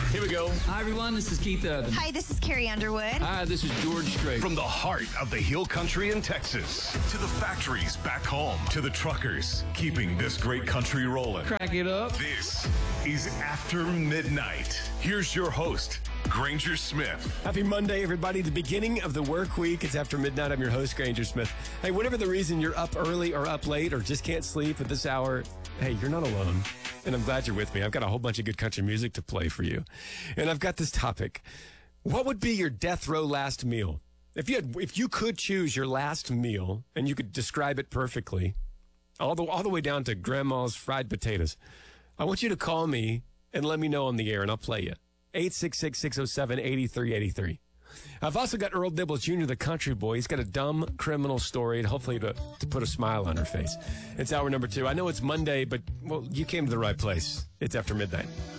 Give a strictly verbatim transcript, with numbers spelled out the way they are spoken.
Here we go. Hi, everyone. This is Keith Urban. Hi, this is Carrie Underwood. Hi, this is George Strait. From the heart of the Hill Country in Texas to the factories back home to the truckers keeping this great country rolling. Crack it up. This is After Midnight. Here's your host, Granger Smith. Happy Monday, everybody. The beginning of the work week. It's After Midnight. I'm your host, Granger Smith. Hey, whatever the reason you're up early or up late or just can't sleep at this hour, hey, you're not alone. And I'm glad you're with me. I've got a whole bunch of good country music to play for you. And I've got this topic. What would be your death row last meal? If you had, if you could choose your last meal and you could describe it perfectly, all the, all the way down to grandma's fried potatoes, I want you to call me and let me know on the air and I'll play you. eight six six, six oh seven, eight three eight three. I've also got Earl Dibbles Junior, the country boy. He's got a dumb criminal story and hopefully to, to put a smile on her face. It's hour number two. I know it's Monday, but, well, you came to the right place. It's After Midnight.